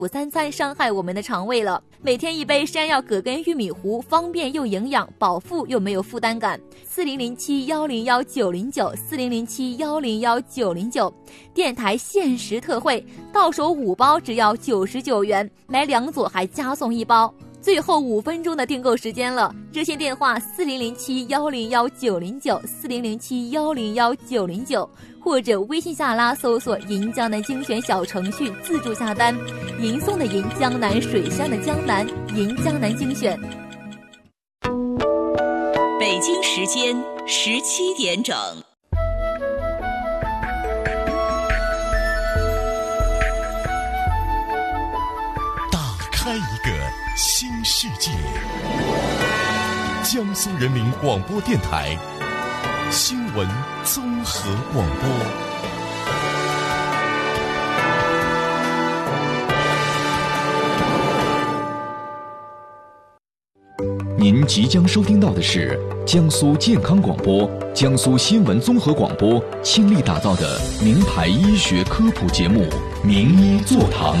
三餐伤害我们的肠胃了。每天一杯山药葛根玉米糊，方便又营养，饱腹又没有负担感。4007-101-909，4007-101-909，电台限时特惠，到手5包只要99元，买2组还加送1包。最后5分钟的订购时间了，热线电话4007-101-909，4007-101-909，或者微信下拉搜索银江南精选小程序自助下单。银送的银，江南水乡的江南，银江南精选。 北京时间17点整。 打开一个新世界，江苏人民广播电台新闻综合广播。您即将收听到的是江苏健康广播、江苏新闻综合广播倾力打造的名牌医学科普节目《名医座堂》。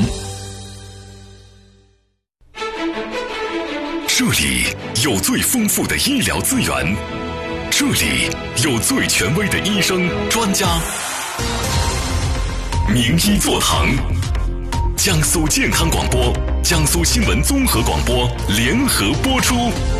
这里有最丰富的医疗资源，这里有最权威的医生专家。名医座堂，江苏健康广播、江苏新闻综合广播联合播出。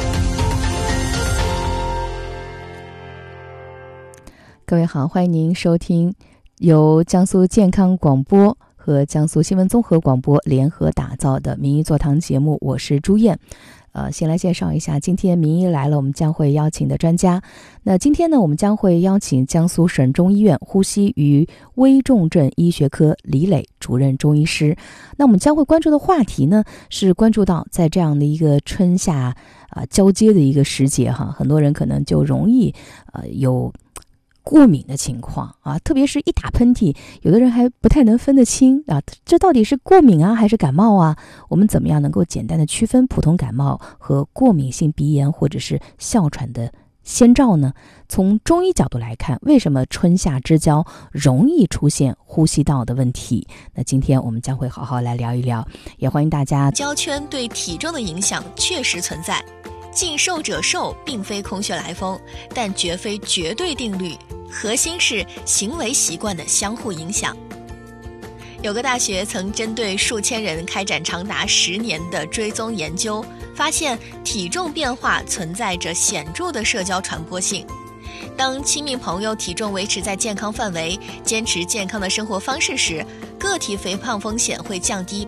各位好，欢迎您收听由江苏健康广播和江苏新闻综合广播联合打造的名医座堂节目，我是朱燕。先来介绍一下今天名医来了我们将会邀请的专家。那今天呢，我们将会邀请江苏省中医院呼吸与危重症医学科李磊主任中医师。那我们将会关注的话题呢，是关注到在这样的一个春夏交接的一个时节哈，很多人可能就容易有过敏的情况啊，特别是一打喷嚏，有的人还不太能分得清啊，这到底是过敏啊还是感冒啊？我们怎么样能够简单的区分普通感冒和过敏性鼻炎或者是哮喘的先兆呢？从中医角度来看，为什么春夏之交容易出现呼吸道的问题？那今天我们将会好好来聊一聊，也欢迎大家。 胶圈对体重的影响确实存在，近瘦者瘦并非空穴来风，但绝非绝对定律，核心是行为习惯的相互影响。有个大学曾针对数千人开展长达10年的追踪研究，发现体重变化存在着显著的社交传播性。当亲密朋友体重维持在健康范围，坚持健康的生活方式时，个体肥胖风险会降低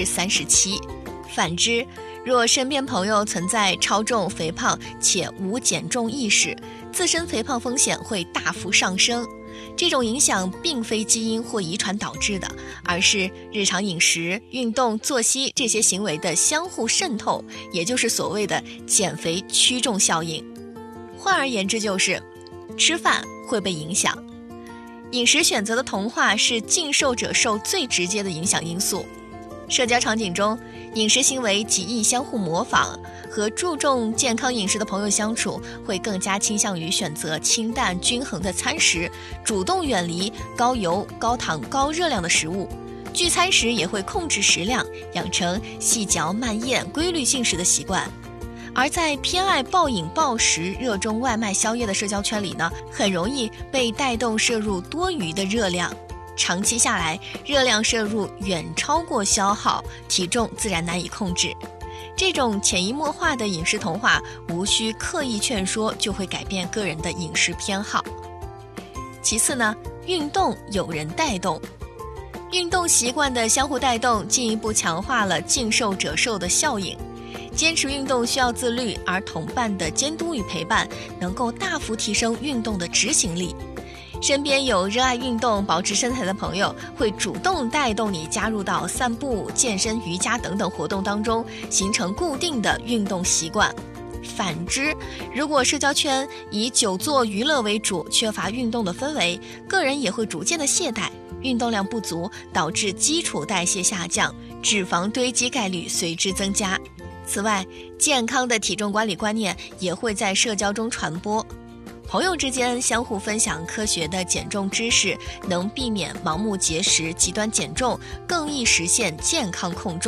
37%。反之，若身边朋友存在超重、肥胖且无减重意识，自身肥胖风险会大幅上升。这种影响并非基因或遗传导致的，而是日常饮食、运动、作息这些行为的相互渗透，也就是所谓的减肥驱动效应。换而言之，就是吃饭会被影响。饮食选择的同化是近瘦者瘦最直接的影响因素。社交场景中，饮食行为极易相互模仿，和注重健康饮食的朋友相处，会更加倾向于选择清淡均衡的餐食，主动远离高油、高糖、高热量的食物。聚餐时也会控制食量，养成细嚼慢咽、规律进食的习惯。而在偏爱暴饮暴食、热衷外卖宵夜的社交圈里呢，很容易被带动摄入多余的热量。长期下来，热量摄入远超过消耗，体重自然难以控制。这种潜移默化的饮食同化，无需刻意劝说就会改变个人的饮食偏好。其次呢，运动有人带动，运动习惯的相互带动，进一步强化了近瘦者瘦的效应。坚持运动需要自律，而同伴的监督与陪伴能够大幅提升运动的执行力。身边有热爱运动、保持身材的朋友，会主动带动你加入到散步、健身、瑜伽等等活动当中，形成固定的运动习惯。反之，如果社交圈以久坐娱乐为主，缺乏运动的氛围，个人也会逐渐的懈怠，运动量不足，导致基础代谢下降，脂肪堆积概率随之增加。此外，健康的体重管理观念也会在社交中传播。 朋友之间相互分享科学的减重知识，能避免盲目节食、极端减重，更易实现健康控重。